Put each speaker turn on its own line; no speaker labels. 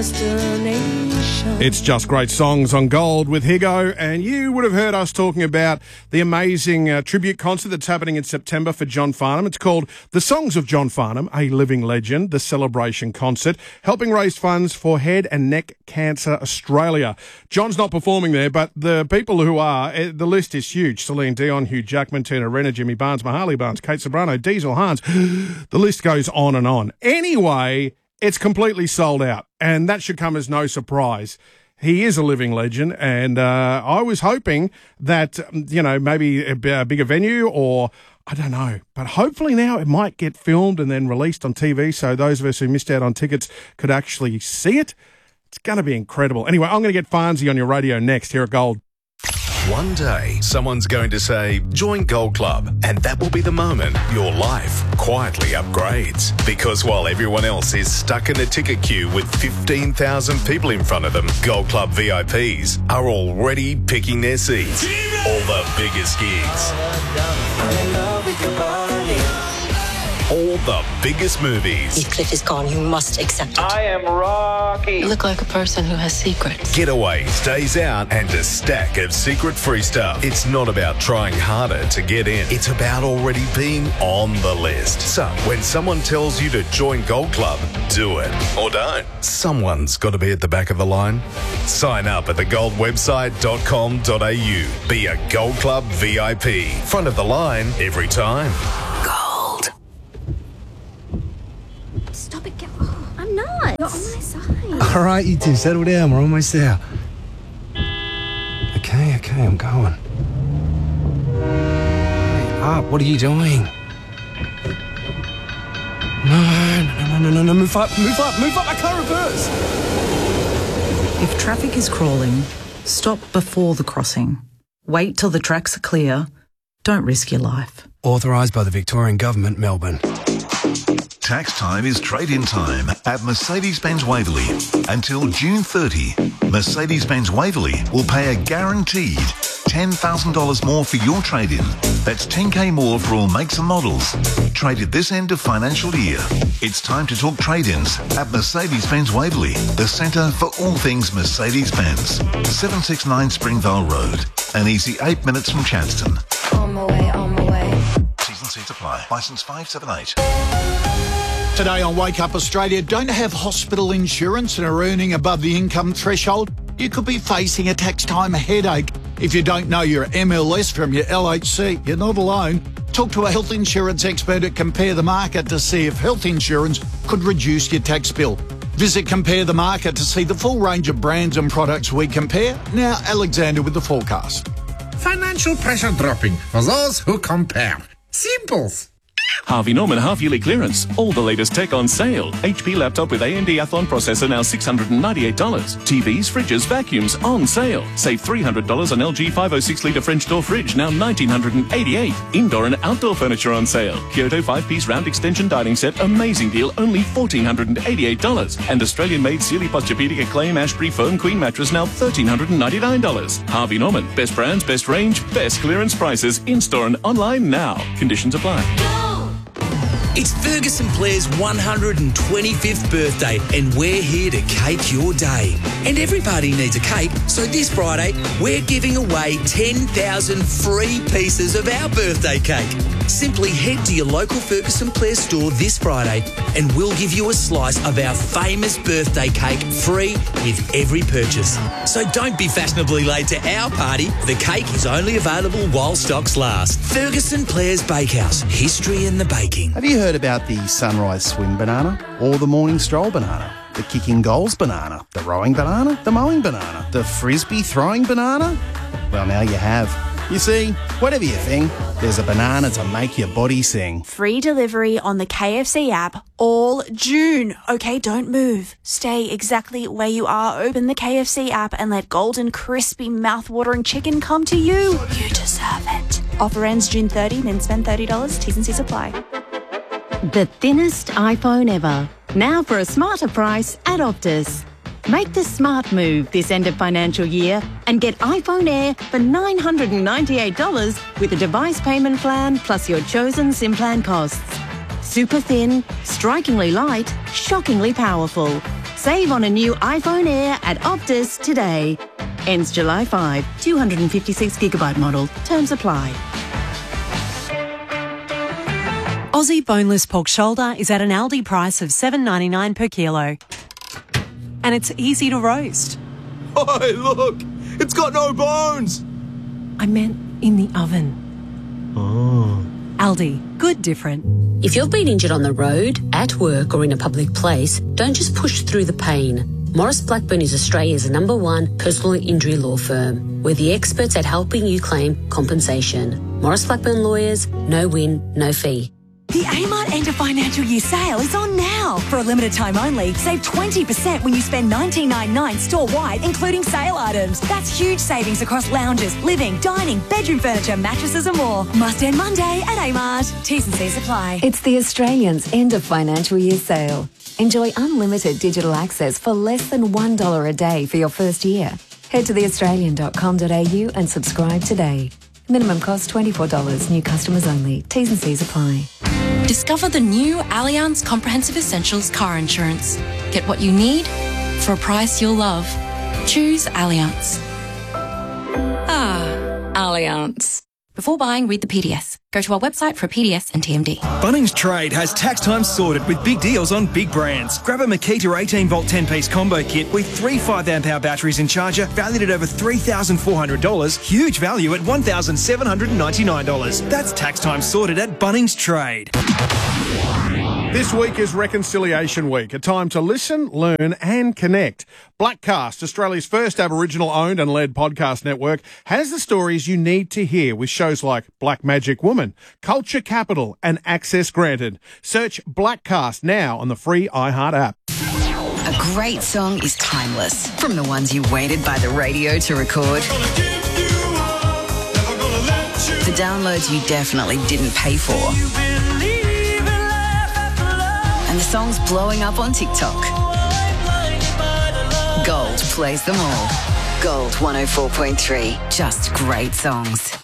It's just great songs on Gold with Higo, and you would have heard us talking about the amazing tribute concert that's happening in September for John Farnham. It's called The Songs of John Farnham, a Living Legend, the celebration concert, helping raise funds for Head and Neck Cancer Australia. John's not performing there, but the people who are, the list is huge. Celine Dion, Hugh Jackman, Tina Renner, Jimmy Barnes, Mahalia Barnes, Kate Sobrano, Diesel Hans. The list goes on and on. Anyway, it's completely sold out, and that should come as no surprise. He is a living legend, and I was hoping that, maybe a bigger venue or, I don't know. But hopefully now it might get filmed and then released on TV so those of us who missed out on tickets could actually see it. It's going to be incredible. Anyway, I'm going to get Farnsey on your radio next here at Gold.
One day, someone's going to say, join Gold Club, and that will be the moment your life quietly upgrades. Because while everyone else is stuck in a ticket queue with 15,000 people in front of them, Gold Club VIPs are already picking their seats. All the biggest gigs. All the biggest movies.
Heathcliff is gone. You must accept it.
I am Rocky.
You look like a person who has secrets.
Getaways, days out, and a stack of secret free stuff. It's not about trying harder to get in. It's about already being on the list. So, when someone tells you to join Gold Club, do it. Or don't. Someone's got to be at the back of the line. Sign up at thegoldwebsite.com.au. Be a Gold Club VIP. Front of the line every time.
Stop it, I'm not. You're on my side.
All right, you two, settle down. We're almost there. Okay, I'm going. Hurry up, what are you doing? No, move up, I can't reverse.
If traffic is crawling, stop before the crossing. Wait till the tracks are clear. Don't risk your life.
Authorised by the Victorian Government, Melbourne.
Tax time is trade-in time at Mercedes-Benz Waverley. Until June 30, Mercedes-Benz Waverley will pay a guaranteed $10,000 more for your trade-in. That's $10,000 more for all makes and models. Traded this end of financial year. It's time to talk trade-ins at Mercedes-Benz Waverley, the centre for all things Mercedes-Benz. 769 Springvale Road. An easy 8 minutes from Chadston.
On my way.
T's and C's apply. Licence 578.
Today on Wake Up Australia, don't have hospital insurance and are earning above the income threshold? You could be facing a tax time headache. If you don't know your MLS from your LHC, you're not alone. Talk to a health insurance expert at Compare the Market to see if health insurance could reduce your tax bill. Visit Compare the Market to see the full range of brands and products we compare. Now, Alexander with the forecast.
Financial pressure dropping for those who compare. Simples.
Harvey Norman half-yearly clearance. All the latest tech on sale. HP laptop with AMD Athlon processor now $698. TVs, fridges, vacuums on sale. Save $300 on LG 506-litre French door fridge, now $1,988. Indoor and outdoor furniture on sale. Kyoto 5-piece round extension dining set, amazing deal, only $1,488. And Australian-made Sealy Posturepedic Acclaim Ashbury Foam Queen mattress, now $1,399. Harvey Norman. Best brands, best range, best clearance prices. In-store and online now. Conditions apply.
It's Ferguson Blair's 125th birthday, and we're here to cake your day. And every party needs a cake, so this Friday, we're giving away 10,000 free pieces of our birthday cake. Simply head to your local Ferguson Blair store this Friday, and we'll give you a slice of our famous birthday cake free with every purchase. So don't be fashionably late to our party. The cake is only available while stocks last. Ferguson Blair's Bakehouse. History in the baking.
Have you heard about the sunrise swing banana or the morning stroll banana? The kicking goals banana, the rowing banana, the mowing banana, the frisbee throwing banana? Well, now you have. You see, whatever you think, there's a banana to make your body sing.
Free delivery on the KFC app all June. Okay, don't move. Stay exactly where you are. Open the KFC app and let golden, crispy, mouth-watering chicken come to you. You deserve it. Offer ends June 30, then spend $30. T's and C's apply.
The thinnest iPhone ever. Now for a smarter price at Optus. Make the smart move this end of financial year and get iPhone Air for $998 with a device payment plan plus your chosen SIM plan costs. Super thin, strikingly light, shockingly powerful. Save on a new iPhone Air at Optus today. Ends July 5. 256GB model. Terms apply.
Aussie boneless pork shoulder is at an Aldi price of $7.99 per kilo. And it's easy to roast.
Oh, look! It's got no bones!
I meant in the oven.
Oh.
Aldi, good different.
If you've been injured on the road, at work or in a public place, don't just push through the pain. Morris Blackburn is Australia's #1 personal injury law firm. We're the experts at helping you claim compensation. Morris Blackburn Lawyers, no win, no fee.
The Amart End of Financial Year sale is on now. For a limited time only, save 20% when you spend $19.99 store-wide, including sale items. That's huge savings across lounges, living, dining, bedroom furniture, mattresses and more. Must end Monday at Amart. T's and C's apply.
It's the Australians' End of Financial Year sale. Enjoy unlimited digital access for less than $1 a day for your first year. Head to theaustralian.com.au and subscribe today. Minimum cost $24. New customers only. T's and C's apply.
Discover the new Allianz Comprehensive Essentials car insurance. Get what you need for a price you'll love. Choose Allianz. Allianz. Before buying, read the PDS. Go to our website for a PDS and TMD.
Bunnings Trade has tax time sorted with big deals on big brands. Grab a Makita 18-volt 10-piece combo kit with 3 5-amp-hour batteries in charger, valued at over $3,400. Huge value at $1,799. That's tax time sorted at Bunnings Trade.
This week is Reconciliation Week, a time to listen, learn and connect. Blackcast, Australia's first Aboriginal-owned and led podcast network, has the stories you need to hear with shows like Black Magic Woman, Culture Capital and Access Granted. Search Blackcast now on the free iHeart app.
A great song is timeless. From the ones you waited by the radio to record, the downloads you definitely didn't pay for, and the songs blowing up on TikTok. Gold plays them all. Gold 104.3. Just great songs.